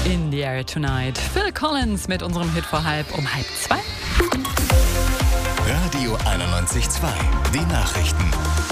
In the Air Tonight. Phil Collins mit unserem Hit vor um halb zwei. Radio 91.2, die Nachrichten.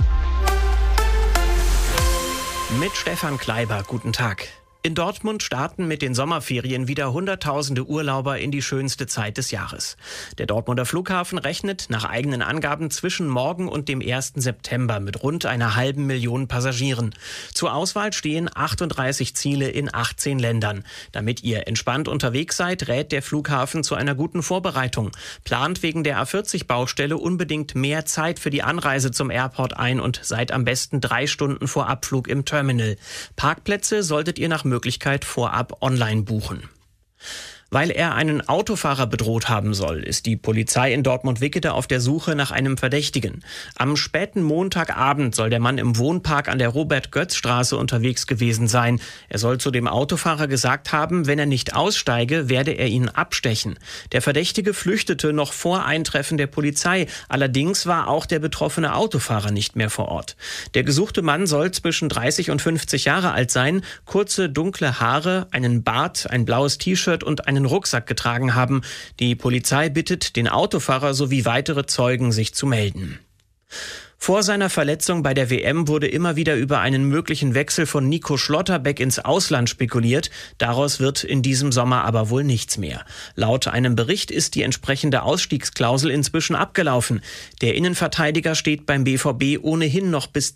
Mit Stefan Kleiber, guten Tag. In Dortmund starten mit den Sommerferien wieder Hunderttausende Urlauber in die schönste Zeit des Jahres. Der Dortmunder Flughafen rechnet nach eigenen Angaben zwischen morgen und dem 1. September mit rund 500.000 Passagieren. Zur Auswahl stehen 38 Ziele in 18 Ländern. Damit ihr entspannt unterwegs seid, rät der Flughafen zu einer guten Vorbereitung. Plant wegen der A40-Baustelle unbedingt mehr Zeit für die Anreise zum Airport ein und seid am besten 3 Stunden vor Abflug im Terminal. Parkplätze solltet ihr nach Möglichkeit vorab online buchen. Weil er einen Autofahrer bedroht haben soll, ist die Polizei in Dortmund-Wickede auf der Suche nach einem Verdächtigen. Am späten Montagabend soll der Mann im Wohnpark an der Robert-Götz-Straße unterwegs gewesen sein. Er soll zu dem Autofahrer gesagt haben, wenn er nicht aussteige, werde er ihn abstechen. Der Verdächtige flüchtete noch vor Eintreffen der Polizei. Allerdings war auch der betroffene Autofahrer nicht mehr vor Ort. Der gesuchte Mann soll zwischen 30 und 50 Jahre alt sein, kurze dunkle Haare, einen Bart, ein blaues T-Shirt und einen Rucksack getragen haben. Die Polizei bittet den Autofahrer sowie weitere Zeugen, sich zu melden. Vor seiner Verletzung bei der WM wurde immer wieder über einen möglichen Wechsel von Nico Schlotterbeck ins Ausland spekuliert. Daraus wird in diesem Sommer aber wohl nichts mehr. Laut einem Bericht ist die entsprechende Ausstiegsklausel inzwischen abgelaufen. Der Innenverteidiger steht beim BVB ohnehin noch bis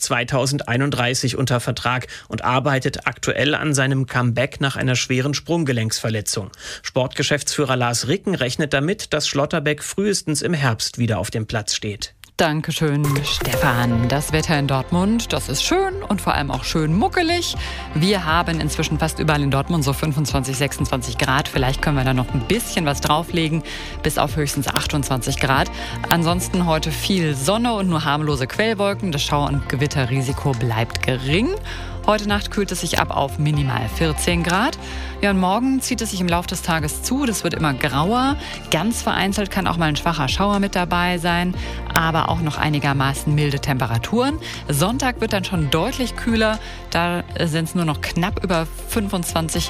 2031 unter Vertrag und arbeitet aktuell an seinem Comeback nach einer schweren Sprunggelenksverletzung. Sportgeschäftsführer Lars Ricken rechnet damit, dass Schlotterbeck frühestens im Herbst wieder auf dem Platz steht. Dankeschön, Stefan. Das Wetter in Dortmund, das ist schön und vor allem auch schön muckelig. Wir haben inzwischen fast überall in Dortmund so 25, 26 Grad. Vielleicht können wir da noch ein bisschen was drauflegen, bis auf höchstens 28 Grad. Ansonsten heute viel Sonne und nur harmlose Quellwolken. Das Schauer- und Gewitterrisiko bleibt gering. Heute Nacht kühlt es sich ab auf minimal 14 Grad. Ja, und morgen zieht es sich im Laufe des Tages zu. Das wird immer grauer. Ganz vereinzelt kann auch mal ein schwacher Schauer mit dabei sein, aber auch noch einigermaßen milde Temperaturen. Sonntag wird dann schon deutlich kühler. Da sind es nur noch knapp über 20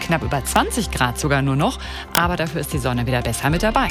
Grad sogar nur noch. Aber dafür ist die Sonne wieder besser mit dabei.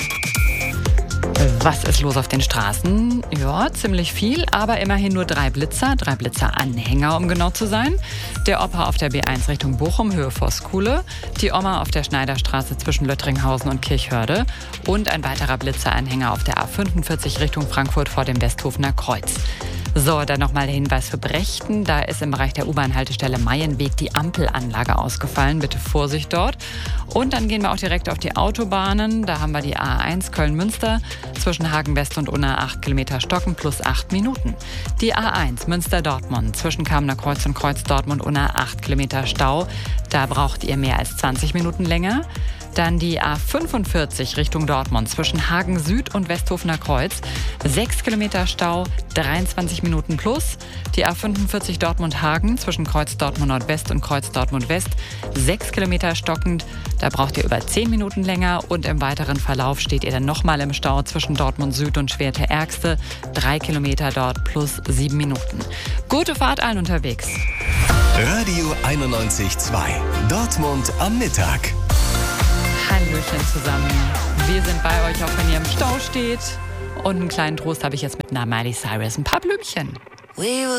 Was ist los auf den Straßen? Ja, ziemlich viel, aber immerhin nur 3 Blitzer-Anhänger, um genau zu sein. Der Opa auf der B1 Richtung Bochum, Höhe Voskuhle, die Oma auf der Schneiderstraße zwischen Löttringhausen und Kirchhörde und ein weiterer Blitzeranhänger auf der A45 Richtung Frankfurt vor dem Westhofener Kreuz. So, dann nochmal der Hinweis für Brechten. Da ist im Bereich der U-Bahn-Haltestelle Maienweg die Ampelanlage ausgefallen. Bitte Vorsicht dort. Und dann gehen wir auch direkt auf die Autobahnen. Da haben wir die A1 Köln-Münster zwischen Hagen-West und Unna 8 Kilometer Stocken plus 8 Minuten. Die A1 Münster-Dortmund zwischen Kamener Kreuz und Kreuz-Dortmund-Unna 8 Kilometer Stau. Da braucht ihr mehr als 20 Minuten länger. Dann die A45 Richtung Dortmund zwischen Hagen Süd und Westhofener Kreuz. 6 Kilometer Stau, 23 Minuten plus. Die A45 Dortmund-Hagen zwischen Kreuz Dortmund Nordwest und Kreuz Dortmund West. 6 Kilometer stockend, da braucht ihr über 10 Minuten länger. Und im weiteren Verlauf steht ihr dann nochmal im Stau zwischen Dortmund Süd und Schwerte-Ärgste. 3 Kilometer dort plus 7 Minuten. Gute Fahrt allen unterwegs. Radio 91.2, Dortmund am Mittag. Hallöchen zusammen. Wir sind bei euch, auch wenn ihr im Stau steht. Und einen kleinen Trost habe ich jetzt mit einer Miley Cyrus. Ein paar Blümchen.